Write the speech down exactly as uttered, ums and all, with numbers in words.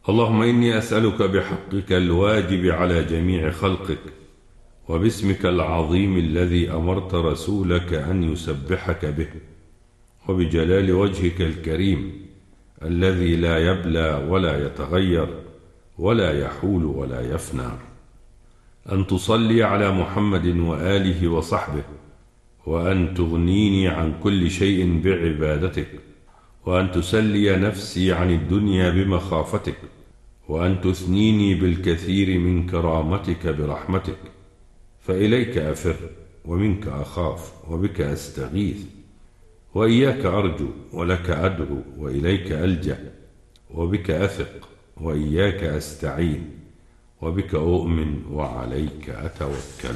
اللهم إني أسألك بحقك الواجب على جميع خلقك، وباسمك العظيم الذي أمرت رسولك أن يسبحك به، وبجلال وجهك الكريم الذي لا يبلى ولا يتغير ولا يحول ولا يفنى، أن تصلي على محمد وآله وصحبه، وأن تغنيني عن كل شيء بعبادتك، وأن تسلي نفسي عن الدنيا بمخافتك، وأن تثنيني بالكثير من كرامتك برحمتك، فإليك أفر ومنك أخاف وبك أستغيث، وإياك أرجو ولك أدعو وإليك ألجأ، وبك أثق وإياك أستعين، وبك أؤمن وعليك أتوكل.